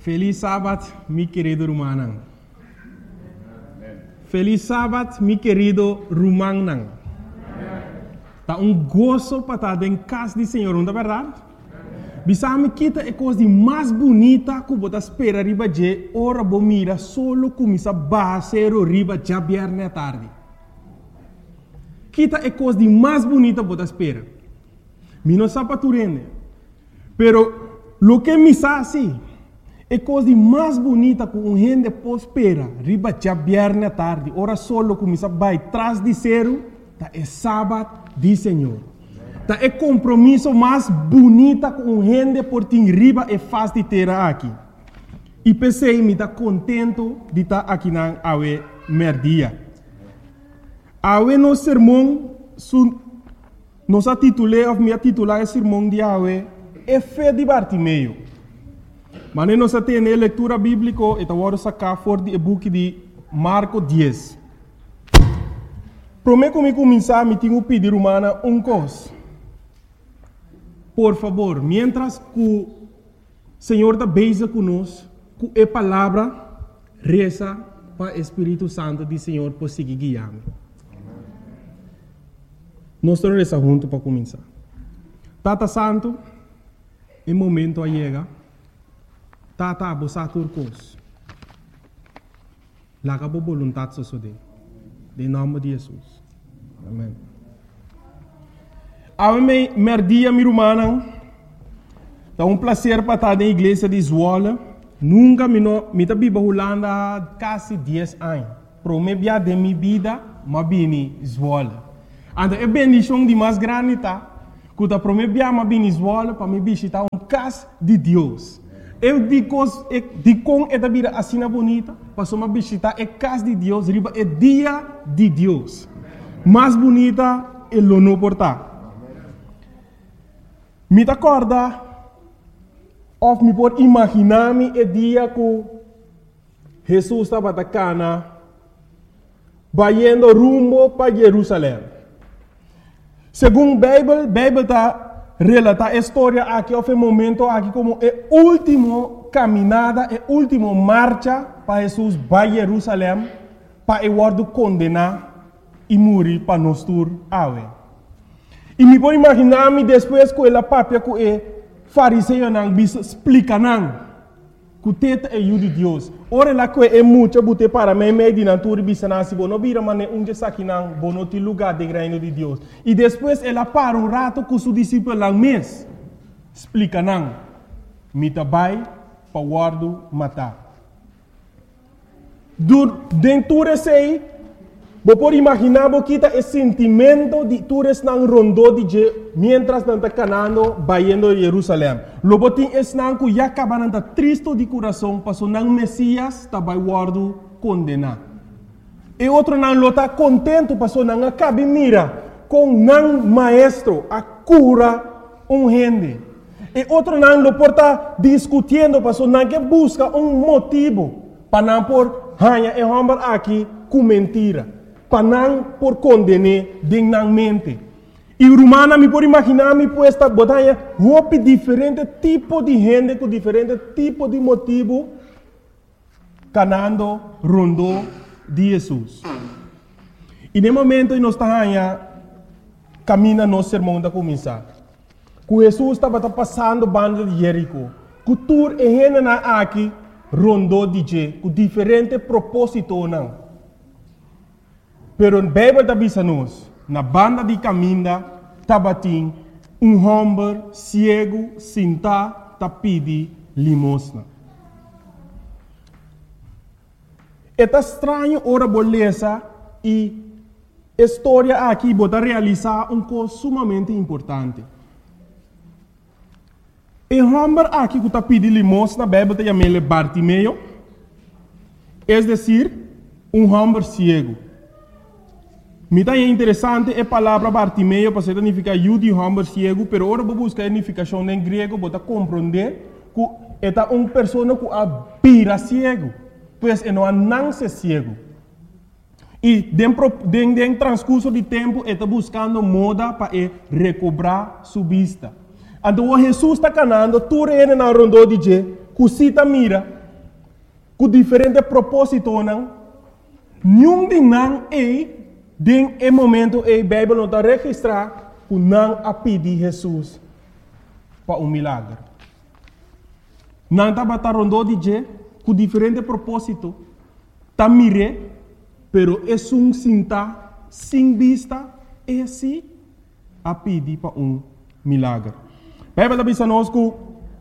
Feliz sábado, mi querido Rumanang. Feliz sábado, mi querido Rumanang. Tá gozo para estar em casa do Senhor, não é verdade? Bisame kita é coisa mais bonita que você espera riba de ora bo mira solo começa basero riba já viernes à tarde. Kita é coisa mais bonita que você espera. Mi não sabe turene. Pero lo que me sabe é coisa mais bonita que um gente pode esperar riba já viernes à tarde. Ora solo começa vai trás de zero, tá é sábado do Senhor. Tá é compromisso mais bonita com gente por tim riba e faz de ter aqui. E pensei me tá contento de estar aqui na awe merdia. Awe no sermão nos titulei of me titular o sermão de awe é fé de Bartimeu. Mas nós temos a leitura bíblica e agora sacar fora do book de Marco 10. Prometo que começar me tenho pedir humana coisa. Por favor, mientras que o Senhor está beija conosco, com a palavra, reza para o Espírito Santo do Senhor por seguir guiando. Nós estamos rezando juntos para começar. Tata Santo, em momento a chega, Tata abosa turcos. Laga por vontade sosode. Em nome de Jesus. Amém. A mim, merdia mi rumanang, é prazer para estar na igreja de Zwolle. Nunca me tá biba Holanda quase 10 anos. Pro me bia de minha vida, mas bini Zwolle. Então é bendição de mais grande tá. Quando pro me bia mas bini Zwolle para me visitar casa de Deus. Eu digo com esta vida assim bonita, para me visitar a casa de Deus, riba é dia de Deus. Mais bonita é o não portar. Me acorda, ou me pode imaginar-me o dia que Jesus estava na Cana, indo rumo para Jerusalém. Segundo a Bíblia está relata a história aqui, houve um momento aqui como a última caminhada, a última marcha para Jesus para Jerusalém, para o condenar e morrer para nós todos. E me pode imaginar-me depois que ela papia que o fariseu não bisa explica não que o teta é o de Deus. Ora lá que é muito bote para mim meio de natura bisa não se bono vira mané onde aqui não bono te lugar de reino de Deus. E depois ela para rato com seu discípulo lá mês explica não me tabai para guardo matar. Dentro desse você pode imaginar que o sentimento de todos não rondou de mientras não está canando, vaindo a Jerusalém. Logo tem esse não que já acaba não está triste de coração, passou não Messias está vai guardo condenar. E outro não está contente, passou não acaba mira com não maestro a cura gente. E outro não lo porta discutindo, passou não que busca motivo para não por hanha e homem aqui com mentira. Para não por condenar dignamente. E o romano me pode imaginar me puesta botanha roupa diferente tipo de gente com diferente tipo de motivo canando rondo de Jesus. E no momento que nós estamos caminhando nosso sermão da começar. Que Jesus estava passando banda de Jerico. Que tur e gente aqui rondo de je com diferente propósito não. Pero a Bíblia está dizendo na banda de caminho, tabatim, homem cego, sentado, tá pedi limosna. É estranho ora beleza e a história aqui bota realizar coisa sumamente importante. O homem aqui que tá pedi limosna, a Bíblia está chamando Bartimeu, é decir, homem cego. Me está interessante a palavra Bartimeu, para significar de homem cego, pero agora vou buscar a significação em grego, para compreender que é uma pessoa que vira cego, pois não nasce cego. E dentro transcurso de tempo, está buscando moda para recobrar sua vista. Então, Jesus está canando, tu reina na rondo de je, que cita mira, com diferente propósito, não? Nenhum de não é, em momento, a Bíblia não está registrar, que não a pedir Jesus para milagre. Não está batendo de je, com diferente propósito, está mire, pero é cinta, sem vista, é assim, a pedir para milagre. A Bíblia diz a nós que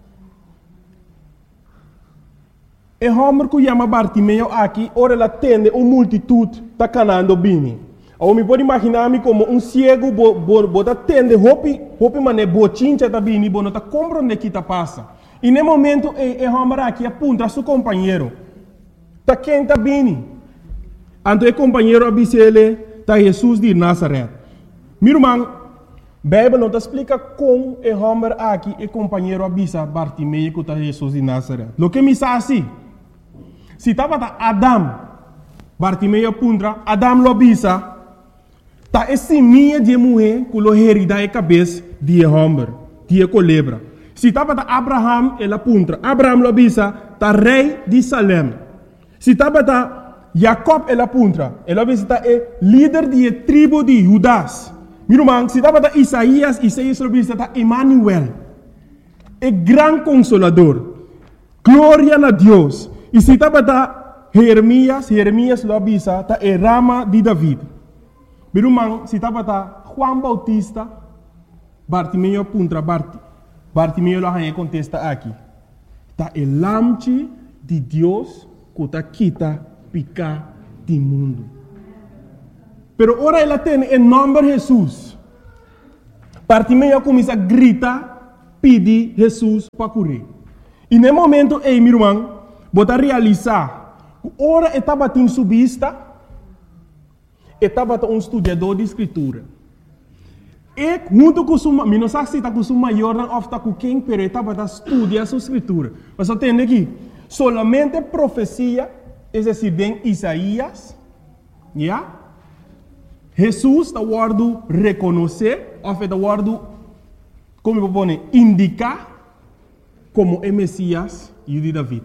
o homem que chama Bartimeu aqui, ora ele atende uma multitude está canando bem. Eu me pode imaginar-me como cego, bota atende, hopi mané bochincha tá bem, não está compreendendo o que está passa. E no momento, o homem aqui aponta a seu companheiro. Está quem está bem. Então o companheiro avisa ele, está Jesus de Nazaré. Meu irmão, a Bíblia não te explica como o homem aqui, o companheiro avisa Bartimeu que está Jesus de Nazaré. O que me diz assim? Se estava Adam, Bartimeu apunta, Adam lo avisa, está esse minha de mulher que lo herida a cabeça de homem, de culebra. Se estava Abraham, ele apunta, Abraham lo avisa, está rei de Salem. Se estava Jacob, ele apunta, ele avisa, está líder de tribo de Judas. Meu irmão, se estava Isaías lo avisa, está Emmanuel, o grande consolador. Glória a Deus. E se estava Jeremias lo avisa, está a rama de David. Meu irmão, se estava Juan Bautista, Bartimeu apunta, Bartimeu lo contesta aqui. Está o lamche de Deus que está quita picar do mundo. Pero ora ela tem o nome de Jesus. Bartimeu começa a gritar, pedir Jesus para curar. E no momento, meu irmão, bota realizar, ora estava em sua vista, estava estudador de escritura. E junto com sua, não sei se está com sua maior, não está com quem, mas estava estudando sua escritura. Mas eu tenho aqui, solamente profecia, é decir, em Isaías, yeah? Jesus está guardando reconhecer, ou está guardando, como eu vou indicar, como o Messias e o de David.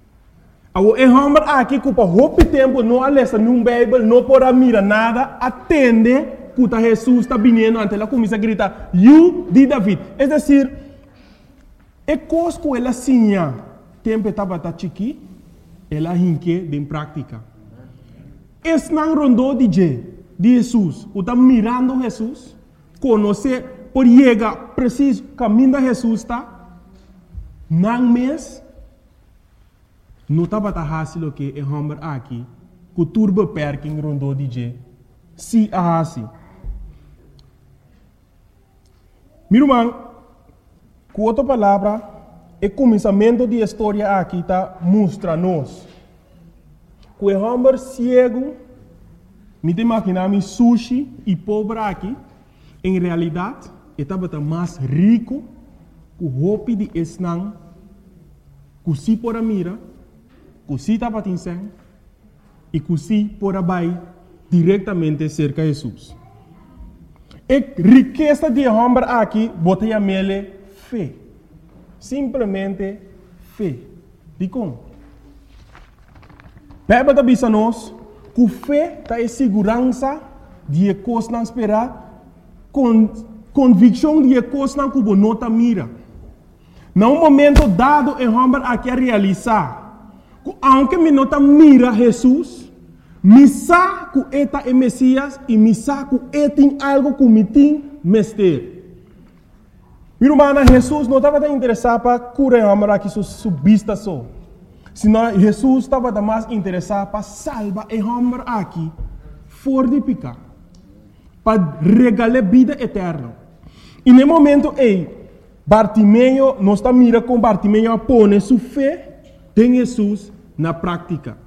O homem aqui que por muito tempo não lê nenhum Bíblia, não pode mirar nada, atende que Jesus está vindo, então ela começa a gritar, "You de David". É decir, é coisa que ela sinha, tempo estava chiqui, ela hinque em prática. Esse não rondou de Jesus, que está mirando Jesus, conhecer, por chegar preciso, caminho de Jesus está, não mês, não estava fácil que o homem aqui, que o turbo perking rondou de se a assim. Meu irmão, com outra palavra, o começamento da história aqui está mostra-nos que o homem cego, me imaginar sushi e pobre aqui, em realidade, estava mais rico que o roupa de esnang, que se por a mira, que se estava tinseng, e que se por a bai diretamente cerca de Jesus. A riqueza de homem aqui, botei a mele fé. Simplesmente fé. De como? A Bíblia diz a nós que fé está em segurança de coisas não esperar, convicção de coisas não que não está mira. Num momento dado, o homem aqui a realizar, que aunque me não está mira Jesus, me sabe que ele é Messias e me sabe que ele tem algo que me tem mestre. Meu irmão, Jesus não estava interessado para curar o homem aqui sua vista só. Senão Jesus estava mais interessado para salvar o homem aqui fora de pecado, para regalar vida eterna. E no momento Bartimeu, não está mirando com Bartimeu a pôr sua fé em Jesus na prática.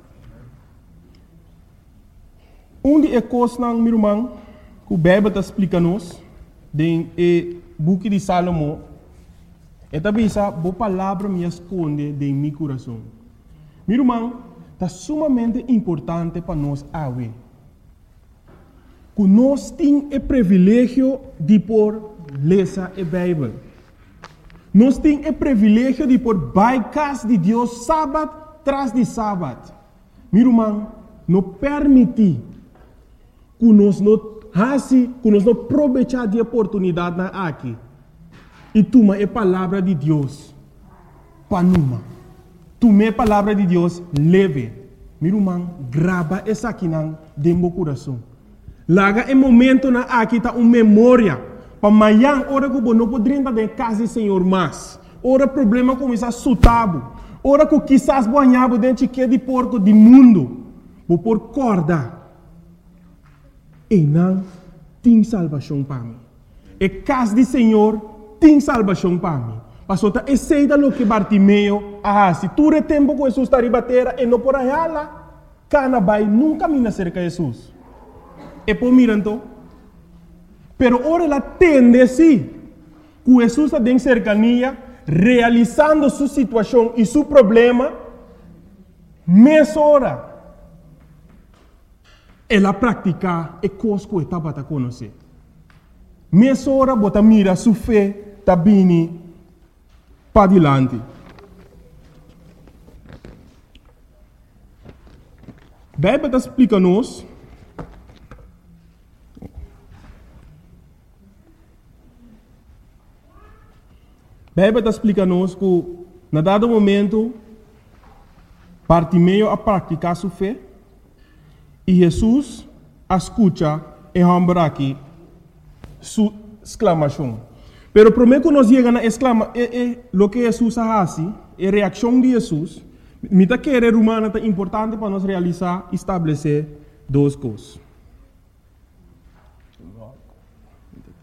De coisas, meu irmão, que a Bíblia está explicando-nos, no book de Salomão, é talvez a boa palavra me esconde de meu coração. Meu irmão, está sumamente importante para nós ver que nós temos o privilégio de por ler a Bíblia. Nós temos o privilégio de por bypass de Deus sábado tras de sábado. Meu irmão, não permite que nós não aproveitar de oportunidade na aqui. E toma a palavra de Deus para numa. Toma a palavra de Deus leve. Meu irmão, grava essa aqui dentro do coração. Laga em momento na aqui tá uma memória. Para amanhã, hora que você não pode entrar em casa do Senhor mais. Ora problema começa a sutabo. Ora que quizás banhava dentro de porco do mundo. Vou por corda. E não tem salvação para mim. E casa do Senhor tem salvação para mim. Passou a aceita o que Bartimeu se tu é tempo que Jesus está a bater e não por aí lá, cana vai nunca mina cerca de Jesus. E por miranto, pero ora ela tende sim, que Jesus está em cercania, realizando sua situação e seu problema, meia hora. Ela pratica e coisa que estava a conhecer. Meia hora, bota mira sua fé, está bem para adiante. A Bíblia explica-nos que, na dado momento, Bartimeu a praticar sua fé e Jesus a escuta e lembra aqui sua exclamação. Pero primeiro que nós chegamos a exclamar, o que Jesus faz, a reação de Jesus, me está querer humana é importante para nós realizar e estabelecer duas coisas.